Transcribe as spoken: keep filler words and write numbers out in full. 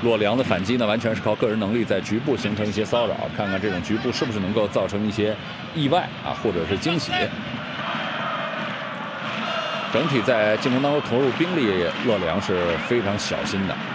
洛里昂的反击呢，完全是靠个人能力在局部形成一些骚扰，看看这种局部是不是能够造成一些意外啊，或者是惊喜。整体在进攻当中投入兵力，洛里昂是非常小心的。